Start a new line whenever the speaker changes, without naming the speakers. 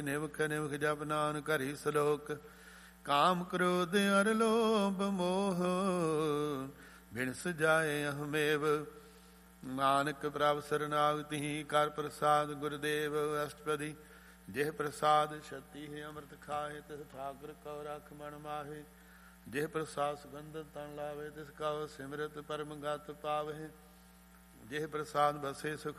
ਨਿਵਖ ਨਿਵਖ ਜਪ ਨਾਨਕ ਹਰਿ ਸਲੋਕ। ਕਾਮ ਕ੍ਰੋਧ ਅਰ ਲੋਭ ਮੋਹ ਬਿਨ ਸਜਾਏ ਅਹਮੇਵ। ਨਾਨਕ ਪ੍ਰਭ ਸਰਨਾਗਤਿ ਕਰ ਪ੍ਰਸਾਦ ਗੁਰਦੇਵ। ਅਸ਼ਟਪਦੀ ਜਿਹ ਪ੍ਰਸਾਦ ਛਤੀ ਹੈ ਅੰਮ੍ਰਿਤ ਖਾਏ। ਤਿਸ ਠਾਕੁਰ ਕਉ ਰਖ ਮਨ ਮਾਹੇ। ਜਿਹ ਪ੍ਰਸਾਦ ਸੁਗੰਧਿ ਤਨ ਲਾਵੇ। ਤਿਸ ਕਉ ਸਿਮਰਤ ਪਰਮ ਗਤ ਪਾਵੇ। ਜਿਹ ਪ੍ਰਸਾਦ ਬਸੇ ਸੁਖ